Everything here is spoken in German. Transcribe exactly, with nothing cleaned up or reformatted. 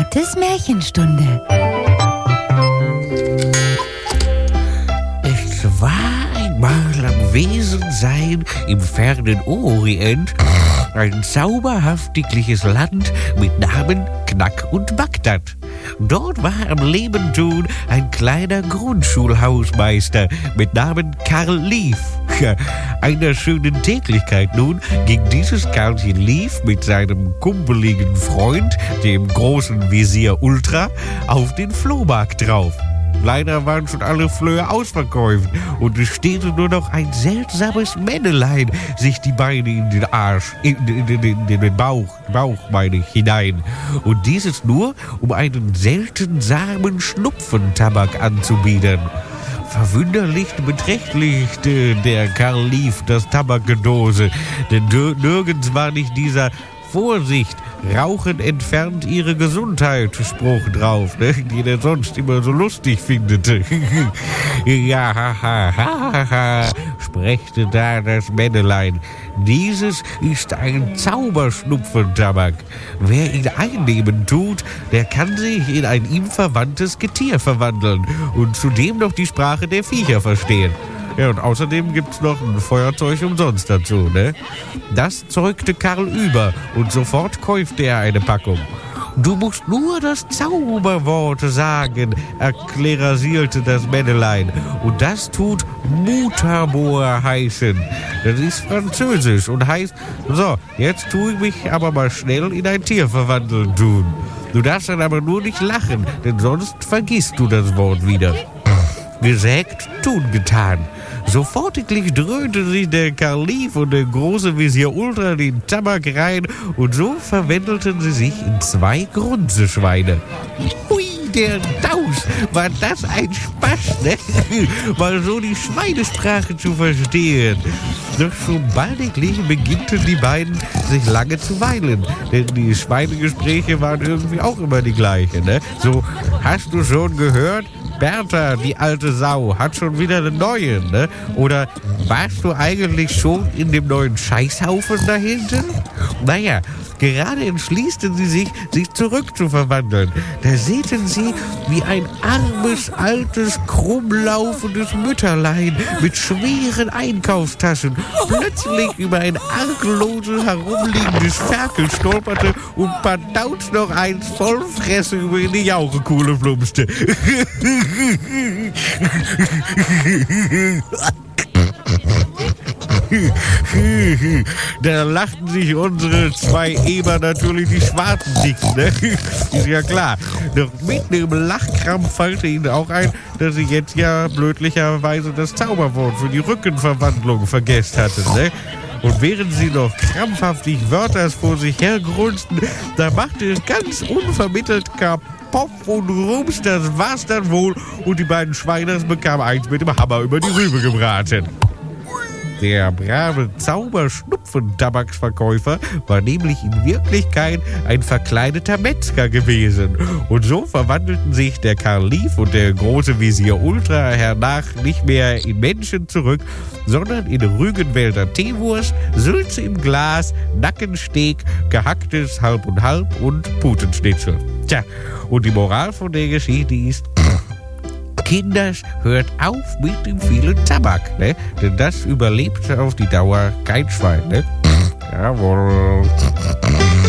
Charlottes Märchenstunde. Es war einmal am Wesensein im fernen Orient ein zauberhaftiges Land mit Namen Knack und Bagdad. Dort war am Leben tun ein kleiner Grundschulhausmeister mit Namen Karl Lief. Ja, einer schönen Täglichkeit nun ging dieses Karlchen Lief mit seinem kumpeligen Freund, dem großen Visier Ultra, auf den Flohmarkt drauf. Leider waren schon alle Flöhe ausverkauft und es stehte nur noch ein seltsames Männelein sich die Beine in den Arsch, in, in, in, in den Bauch, Bauch meine ich, hinein. Und dieses nur, um einen seltsamen Schnupfentabak anzubieten. Verwunderlich beträchtlichte der Karl Lief das Tabakgedose, denn nirgends war nicht dieser Vorsicht, Rauchen entfernt ihre Gesundheit Spruch drauf, ne? Den er sonst immer so lustig findet. Ja, ha, ha, ha, ha, sprechte da das Männelein. Dieses ist ein Zauberschnupfentabak. Wer ihn einnehmen tut, der kann sich in ein ihm verwandtes Getier verwandeln und zudem noch die Sprache der Viecher verstehen. Ja, und außerdem gibt's noch ein Feuerzeug umsonst dazu, ne? Das zeugte Karl über und sofort kaufte er eine Packung. Du musst nur das Zauberwort sagen, erklärasierte das Männelein. Und das tut Mutamor heißen. Das ist französisch und heißt, so, jetzt tue ich mich aber mal schnell in ein Tier verwandeln tun. Du darfst dann aber nur nicht lachen, denn sonst vergisst du das Wort wieder. Gesagt, tun getan. Sofortiglich dröhnte sich der Karl Lief und der große Visier Ultra den Tabak rein und so verwandelten sie sich in zwei Grunzeschweine. Hui, der Daus, war das ein Spaß, ne? Mal so die Schweinesprache zu verstehen. Doch schon baldiglich beginnten die beiden sich lange zu weinen, denn die Schweinegespräche waren irgendwie auch immer die gleichen, ne? So, hast du schon gehört? Bertha, die alte Sau, hat schon wieder einen neuen, ne? Oder warst du eigentlich schon in dem neuen Scheißhaufen da hinten? Naja, gerade entschließten sie sich, sich zurückzuverwandeln. Da säten sie wie ein armes, altes, krummlaufendes Mütterlein mit schweren Einkaufstaschen plötzlich über ein argloses, herumliegendes Ferkel stolperte und pardauz noch eins voll Fresse über in die Jauchekuhle plumpste. Da lachten sich unsere zwei Eber natürlich die Schwarzen dick, ne? Ist ja klar. Doch mitten im Lachkrampf fallte ihnen auch ein, dass sie jetzt ja blödlicherweise das Zauberwort für die Rückenverwandlung vergessen hatten, ne? Und während sie noch krampfhaftig Wörters vor sich hergrunzten, da machte es ganz unvermittelt Kapoff und Rums, das war's dann wohl. Und die beiden Schweiners bekamen eins mit dem Hammer über die Rübe gebraten. Der brave Zauberschnupfentabaksverkäufer war nämlich in Wirklichkeit ein verkleideter Metzger gewesen. Und so verwandelten sich der Karl Lief und der große Visier Ultra hernach nicht mehr in Menschen zurück, sondern in Rügenwälder Teewurst, Sülze im Glas, Nackensteak, gehacktes Halb und Halb und Putenschnitzel. Tja, und die Moral von der Geschichte ist: Kinders, hört auf mit dem vielen Tabak, ne? Denn das überlebt auf die Dauer kein Schwein, ne? Jawohl.